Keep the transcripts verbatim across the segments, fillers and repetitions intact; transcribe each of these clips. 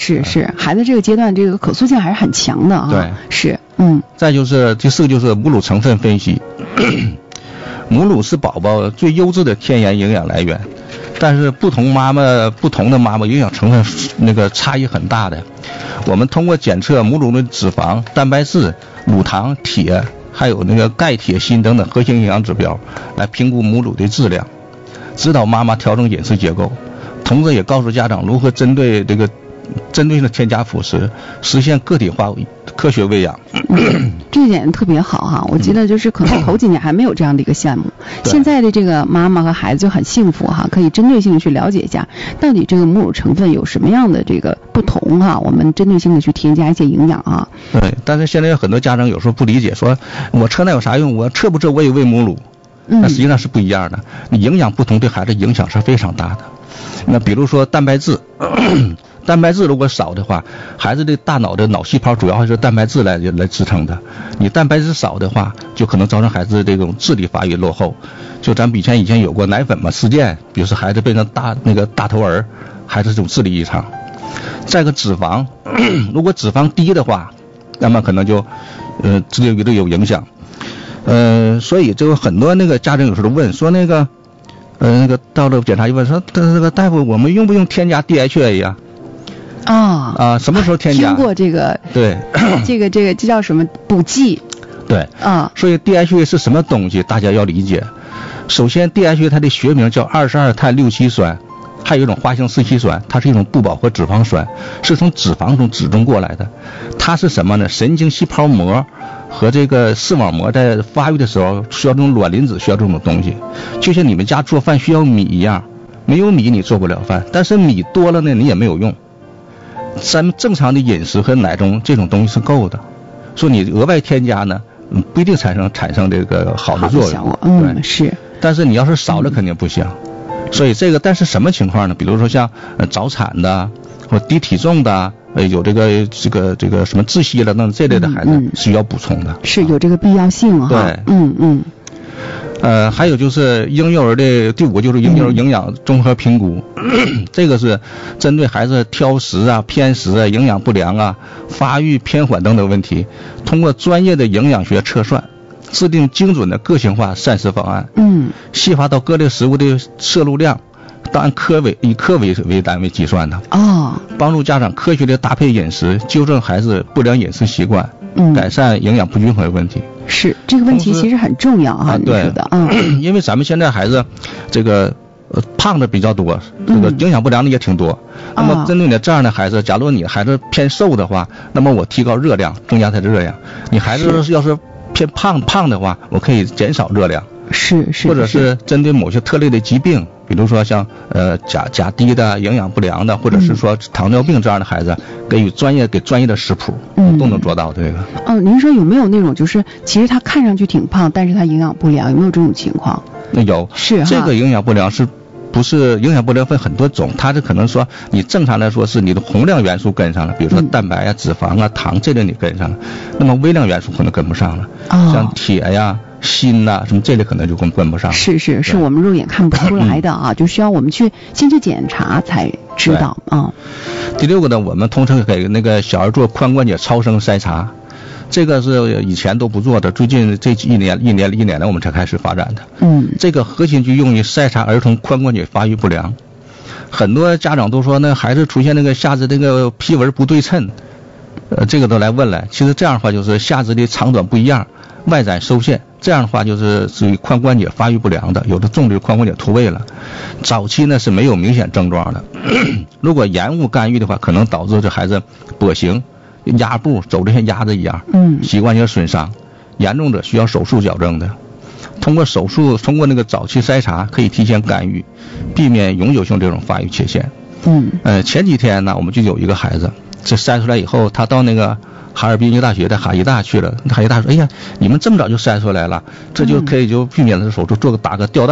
是是，孩子这个阶段这个可塑性还是很强的啊。 对， 是，嗯。 再就是第四个就是母乳成分分析。母乳是宝宝最优质的天然营养来源，但是不同妈妈不同的妈妈营养成分那个差异很大的。我们通过检测母乳的脂肪、蛋白质、乳糖、铁，还有那个钙、铁、锌等等核心营养指标，来评估母乳的质量，指导妈妈调整饮食结构，同时也告诉家长如何针对这个针对性的添加辅食，实现个体化科学喂养。 嗯，这一点特别好哈，我记得就是可能头几年还没有这样的一个项目，现在的这个妈妈和孩子就很幸福哈，可以针对性的去了解一下到底这个母乳成分有什么样的这个不同哈，我们针对性的去添加一些营养啊。 对，但是现在有很多家长有时候不理解，说我测那有啥用？我测不测我也喂母乳？那实际上是不一样的，你营养不同对孩子影响是非常大的。那比如说蛋白质。蛋白质如果少的话，孩子的大脑的脑细胞主要还是蛋白质来来支撑的。你蛋白质少的话，就可能造成孩子这种智力发育落后。就咱们以前以前有过奶粉嘛事件，比如说孩子变成大那个大头儿，孩子这种智力异常。再个脂肪，如果脂肪低的话，那么可能就呃智力都有影响。呃，所以就很多那个家长有时候问说那个呃那个到了检查医院说这个大夫我们用不用添加 D H A 呀？ 啊啊，什么时候添加？ 听过这个， 对， 这个这个这叫什么补剂？ 对， 啊， 所以 D H A 是什么东西？大家要理解。首先 ，D H A 它的学名叫二十二碳六烯酸，还有一种花青四烯酸，它是一种不饱和脂肪酸，是从脂肪中脂中过来的。它是什么呢？神经细胞膜和这个视网膜在发育的时候需要这种卵磷脂，需要这种东西，就像你们家做饭需要米一样，没有米你做不了饭，但是米多了呢，你也没有用。咱们正常的饮食和奶中这种东西是够的，说你额外添加呢，嗯，不一定产生产生这个好的作用。 嗯，对，是。 但是你要是少了肯定不行。嗯、所以这个，但是什么情况呢？比如说像呃早产的或低体重的，呃有这个这个这个什么窒息了等这类的孩子需要补充的。嗯、 是有这个必要性哈。 对， 嗯嗯。 呃，还有就是婴幼儿的第五个就是婴幼儿营养综合评估，嗯、这个是针对孩子挑食啊、偏食啊、营养不良啊、发育偏缓等等问题，通过专业的营养学测算，制定精准的个性化膳食方案。嗯，细化到各类食物的摄入量，按克为以克为为单位计算的。哦，帮助家长科学的搭配饮食，纠正孩子不良饮食习惯，嗯，改善营养不均衡的问题。 是这个问题其实很重要啊，你说的， 嗯，因为咱们现在孩子这个呃胖的比较多，这个营养不良的也挺多。嗯、那么针对你这样的孩子，假如你孩子偏瘦的话，那么我提高热量，增加他的热量；你孩子要是偏胖胖的话，我可以减少热量。 是是。 或者是针对某些特类的疾病，比如说像呃钾钾低的、营养不良的，或者是说糖尿病这样的孩子，给予专业给专业的食谱，嗯，都能做到这个。 哦，您说有没有那种就是其实他看上去挺胖，但是他营养不良，有没有这种情况？ 那有。 是哈。 这个营养不良是。不是营养不良分很多种，它这可能说你正常来说是你的宏量元素跟上了，比如说蛋白啊、脂肪啊、糖这类你跟上了，那么微量元素可能跟不上了，哦、像铁呀、锌呐、啊、什么这类可能就跟跟不上了。 是是是我们肉眼看不出来的啊，就需要我们去先去检查才知道啊。 第六个呢，我们通常给那个小儿做髋关节超声筛查。这个是以前都不做的，最近这一年一年一年来我们才开始发展的。嗯，这个核心就用于筛查儿童髋关节发育不良。很多家长都说那孩子出现那个下肢那个皮纹不对称，呃，这个都来问了。其实这样的话就是下肢的长短不一样，外展受限，这样的话就是属于髋关节发育不良的，有的重的髋关节脱位了。早期呢是没有明显症状的，如果延误干预的话，可能导致这孩子跛行。压步走得像鸭子一样，嗯，膝关节损伤，严重者需要手术矫正的。通过手术，通过那个早期筛查，可以提前干预，避免永久性这种发育缺陷。嗯，呃，前几天呢，我们就有一个孩子，这筛出来以后，他到那个哈尔滨医学大学的哈医大去了。哈医大说：“哎呀，你们这么早就筛出来了，这就可以就避免了手术，做个打个吊带儿。”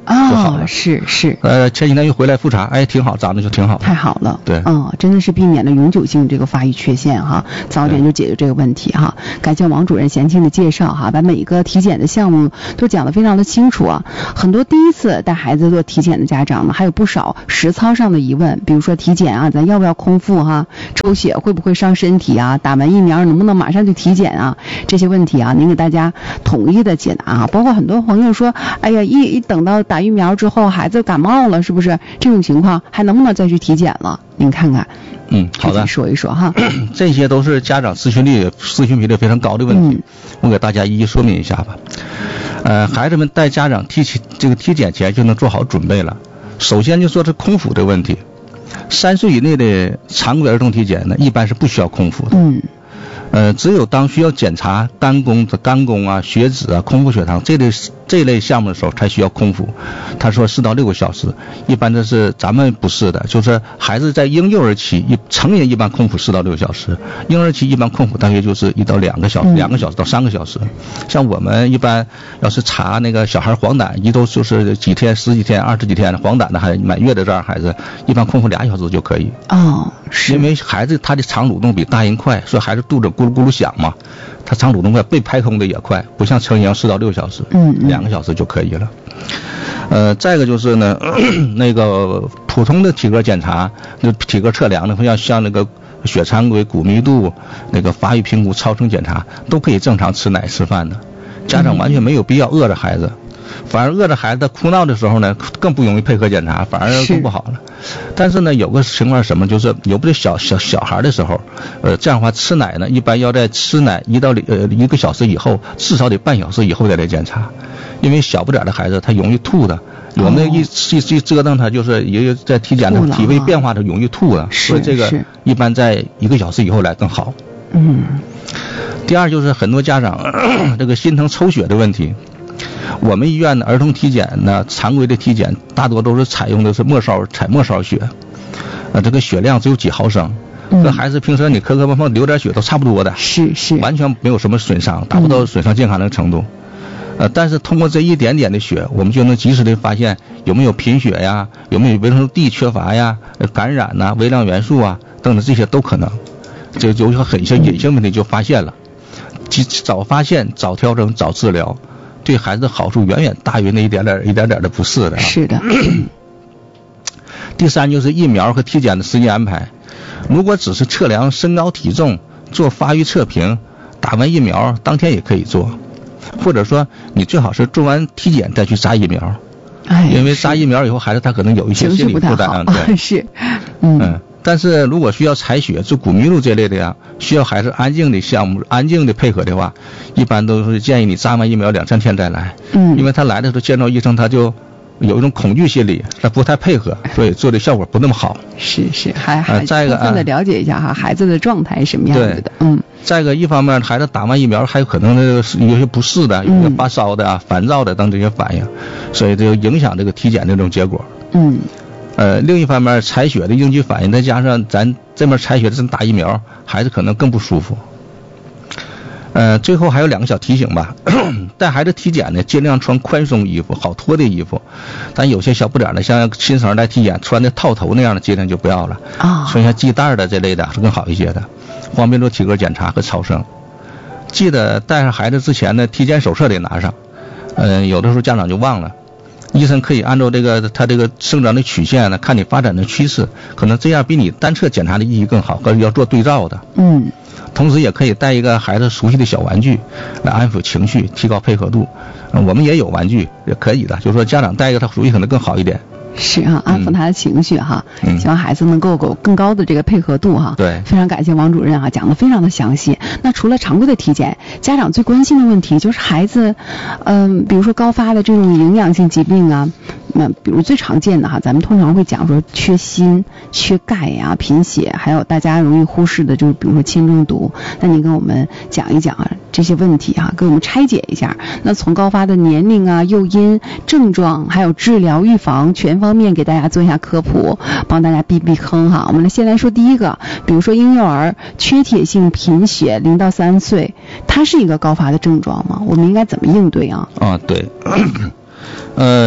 就好了。 哦，是是。 呃，前几天又回来复查，哎，挺好，长得就挺好。 太好了。 对， 嗯，真的是避免了永久性这个发育缺陷哈，早点就解决这个问题哈。感谢王主任详尽的介绍哈，把每一个体检的项目都讲得非常的清楚啊。很多第一次带孩子做体检的家长呢，还有不少实操上的疑问，比如说体检啊，咱要不要空腹哈？抽血会不会伤身体啊？打完疫苗能不能马上就体检啊？这些问题啊，您给大家统一的解答啊。包括很多朋友说，哎呀，一一等到打疫苗之后，孩子感冒了，是不是这种情况还能不能再去体检了？您看看。 嗯，好的， 说一说哈。 这些都是家长咨询率、咨询频率非常高的问题，嗯、我给大家一一说明一下吧。呃，孩子们带家长体起这个体检前就能做好准备了。首先就说是空腹的问题，三岁以内的常规儿童体检呢，一般是不需要空腹的。嗯。呃，只有当需要检查肝功的肝功啊、血脂啊、空腹血糖这类这类项目的时候，才需要空腹。他说四到六个小时，一般这是咱们不是的，就是孩子在婴幼儿期，一成人一般空腹四到六个小时，婴儿期一般空腹大约就是一到两个小时，两个小时到三个小时。像我们一般要是查那个小孩黄疸，一周就是几天、十几天、二十几天黄疸的还满月的这样孩子，一般空腹俩小时就可以。 哦，是因为孩子他的肠蠕动比大人快，所以孩子肚子咕噜咕噜响嘛，他肠蠕动快，被排空的也快，不像成人要四到六小时，嗯，两个小时就可以了。呃，再一个就是呢，那个普通的体格检查，就体格测量的，像像那个血常规、骨密度、那个发育评估、超声检查，都可以正常吃奶吃饭的。家长完全没有必要饿着孩子，反而饿着孩子哭闹的时候呢，更不容易配合检查，反而更不好了。但是呢，有个情况是什么，就是有不得小小小孩的时候，呃，这样的话吃奶呢，一般要在吃奶一到呃一个小时以后，至少得半小时以后再来检查，因为小不点的孩子他容易吐的，有那一一一折腾他就是也在体检的体位变化他容易吐的，所以这个一般在一个小时以后来更好。 嗯。 第二就是很多家长咳咳这个心疼抽血的问题。我们医院的儿童体检呢，常规的体检大多都是采用的是末梢采末梢血，呃，这个血量只有几毫升，跟、嗯、孩子平时你磕磕碰碰流点血都差不多的， 是是， 完全没有什么损伤，达不到损伤健康的程度。嗯、呃，但是通过这一点点的血，我们就能及时的发现有没有贫血呀，有没有维生素 D 缺乏呀，感染呐、微量元素啊等等这些都可能，就就很些隐性问题就发现了，及早发现、早调整、早治疗。对孩子的好处远远大于那一点点一点点的不适的。 是的。 第三就是疫苗和体检的时间安排。如果只是测量身高体重、做发育测评，打完疫苗当天也可以做，或者说你最好是做完体检再去扎疫苗。哎，因为扎疫苗以后孩子他可能有一些心理负担。对， 是。嗯。嗯， 但是如果需要采血、做骨密度这类的呀，需要孩子安静的项目、安静的配合的话，一般都是建议你扎完疫苗两三天再来。嗯，因为他来的时候见到医生，他就有一种恐惧心理，他不太配合，所以做的效果不那么好。 是是，还还充分的了解一下哈、啊、孩子的状态是什么样子的。嗯。 再一个，一方面孩子打完疫苗还有可能有些不适的，有些发烧的啊、烦躁的等这些反应，所以就影响这个体检这种结果。 嗯。 呃，另一方面采血的应激反应，再加上咱这边采血的打疫苗，孩子可能更不舒服。呃，最后还有两个小提醒吧，带孩子体检呢，尽量穿宽松衣服、好脱的衣服，但有些小不点的，像新生儿来体检穿的套头那样的，尽量就不要了啊，穿下系带的这类的是更好一些的，方便做体格检查和超声。记得带上孩子之前呢，体检手册得拿上，嗯、呃，有的时候家长就忘了。医生可以按照这个他这个生长的曲线呢，看你发展的趋势，可能这样比你单侧检查的意义更好，和要做对照的。嗯，同时也可以带一个孩子熟悉的小玩具来安抚情绪，提高配合度。嗯、我们也有玩具也可以的，就是说家长带一个他熟悉可能更好一点。 是啊，安抚他的情绪哈、嗯，希望孩子能够有更高的这个配合度哈。 对， 非常感谢王主任啊，讲得非常的详细。那除了常规的体检，家长最关心的问题就是孩子，嗯、呃，比如说高发的这种营养性疾病啊，那比如最常见的哈，咱们通常会讲说缺锌、缺钙呀、贫血，还有大家容易忽视的就是比如说铅中毒。那您跟我们讲一讲啊这些问题啊，给我们拆解一下。那从高发的年龄啊、诱因、症状，还有治疗、预防全方面给大家做一下科普，帮大家避避坑哈。我们先来说第一个，比如说婴幼儿缺铁性贫血，零到三岁，它是一个高发的症状吗？我们应该怎么应对啊？ 啊，对，呃，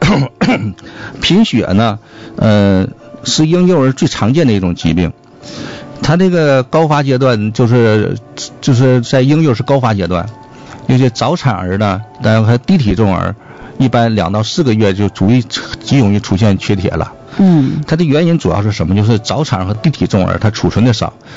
贫血呢，呃，是婴幼儿最常见的一种疾病。它这个高发阶段就是就是在婴幼儿是高发阶段，有些早产儿呢，当然和低体重儿，一般两到四个月就足以极容易出现缺铁了。 嗯， 它的原因主要是什么？就是早产和低体重儿它储存的少，